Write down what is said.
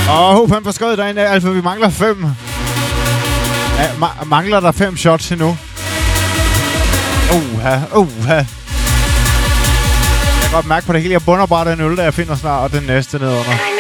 Og håb han får skrevet derinde, Alfa, vi mangler 5. Ja, mangler der 5 shots endnu? Jeg kan godt mærke på det hele, jeg bunder bare den øl, der jeg finder snart, og den næste nedunder.